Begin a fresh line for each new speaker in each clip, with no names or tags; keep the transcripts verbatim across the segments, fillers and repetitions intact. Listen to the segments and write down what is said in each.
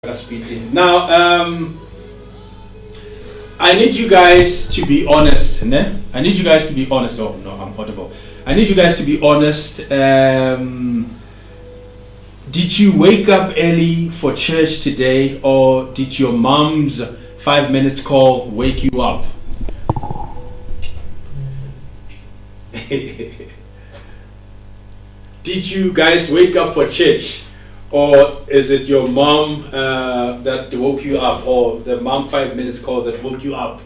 Speaking. Now, um, I need you guys to be honest. Ne? I need you guys to be honest. Oh no, I'm audible. I need you guys to be honest. Um, did you wake up early for church today, or did your mom's five minutes call wake you up? Did you guys wake up for church? Or is it your mom uh, that woke you up, or the mom five minutes call that woke you up?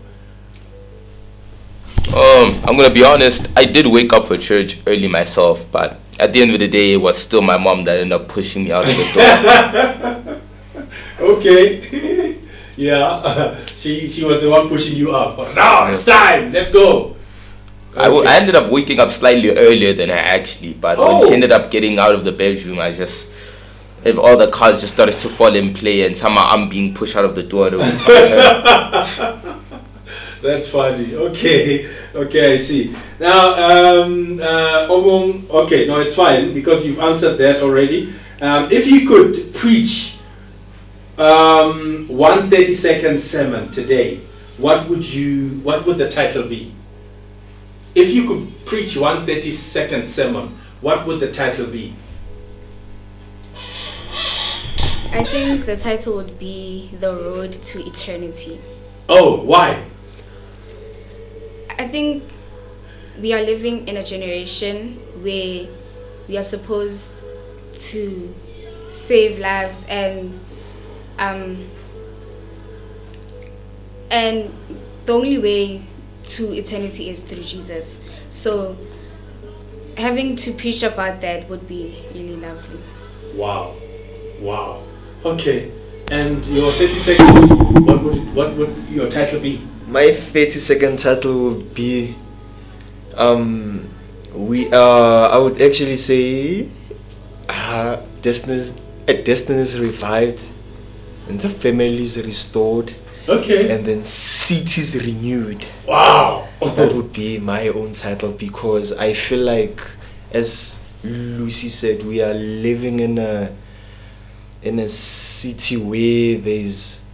Um, I'm gonna be honest. I did wake up for church early myself, but at the end of the day, it was still my mom that ended up pushing me out of the
door. Okay, yeah, she she was the one pushing you up. But now it's time. Let's go.
Okay. I, w- I ended up waking up slightly earlier than I actually, but oh. when she ended up getting out of the bedroom, I just. If all the cards just started to fall in play and somehow I'm being pushed out of the door.
That's funny. Okay. Okay, I see. Now, um, uh, Omong, okay, no, it's fine because you've answered that already. Um, if you could preach um, one thirty-second sermon today, what would you? What would the title be? If you could preach one thirty-second sermon, what would the title be?
I think the title would be The Road to Eternity.
Oh, why?
I think we are living in a generation where we are supposed to save lives and um and the only way to eternity is through Jesus. So having to preach about that would be really lovely.
Wow. Wow. Okay, and your thirty seconds, what would what would your title be?
My thirty second title would be, um, we uh, I would actually say, uh, destiny, uh, destiny is revived, and the families restored.
Okay.
And then cities renewed.
Wow.
That would be my own title because I feel like, as Lucy said, we are living in a in a city where there's